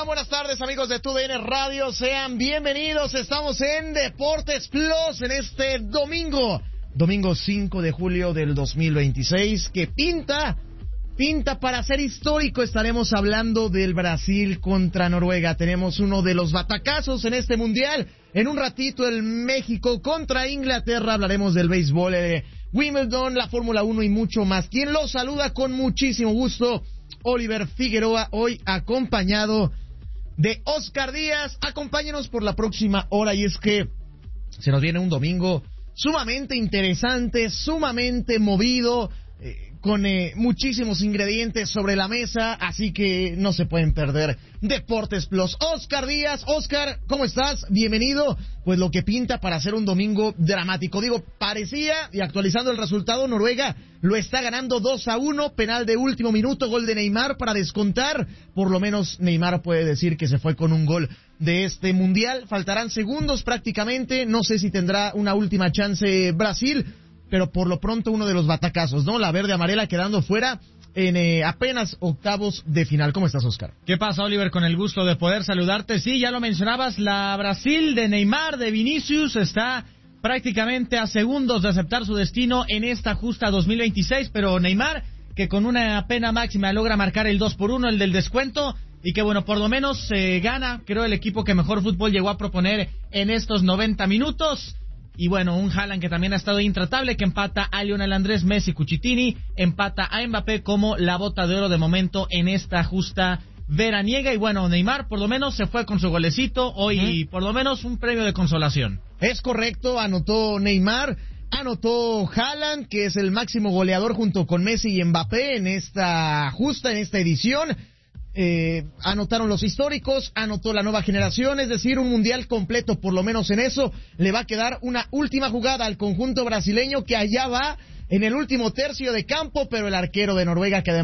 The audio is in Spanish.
Buenas tardes, amigos de TUDN Radio, sean bienvenidos. Estamos en Deportes Plus en este domingo 5 de julio del 2026, que pinta para ser histórico. Estaremos hablando del Brasil contra Noruega. Tenemos uno de los batacazos en este mundial. En un ratito el México contra Inglaterra. Hablaremos del béisbol, Wimbledon, la Fórmula 1 y mucho más. Quien los saluda con muchísimo gusto, Oliver Figueroa, hoy acompañado de Oscar Díaz. Acompáñenos por la próxima hora, y es que se nos viene un domingo sumamente interesante, sumamente movido, con muchísimos ingredientes sobre la mesa, así que no se pueden perder Deportes Plus. Oscar Díaz, Oscar, ¿cómo estás? Bienvenido. Pues lo que pinta para ser un domingo dramático. Digo, parecía, y actualizando el resultado, Noruega lo está ganando 2-1, penal de último minuto, gol de Neymar para descontar. Por lo menos Neymar puede decir que se fue con un gol de este mundial. Faltarán segundos prácticamente, no sé si tendrá una última chance Brasil, pero por lo pronto uno de los batacazos, ¿no? La verde amarela quedando fuera en apenas octavos de final. ¿Cómo estás, Oscar? ¿Qué pasa, Oliver? Con el gusto de poder saludarte. Sí, ya lo mencionabas, la Brasil de Neymar, de Vinicius, está prácticamente a segundos de aceptar su destino en esta justa 2026, pero Neymar, que con una pena máxima logra marcar el 2-1, el del descuento, y que bueno, por lo menos gana, creo, el equipo que mejor fútbol llegó a proponer en estos 90 minutos. Y bueno, un Haaland que también ha estado intratable, que empata a Lionel Andrés Messi Cuchitini, empata a Mbappé como la bota de oro de momento en esta justa veraniega. Y bueno, Neymar por lo menos se fue con su golecito, hoy por lo menos un premio de consolación. Es correcto, anotó Neymar, anotó Haaland, que es el máximo goleador junto con Messi y Mbappé en esta edición. Anotaron los históricos, anotó la nueva generación, es decir, un mundial completo, por lo menos en eso. Le va a quedar una última jugada al conjunto brasileño, que allá va en el último tercio de campo, pero el arquero de Noruega, que además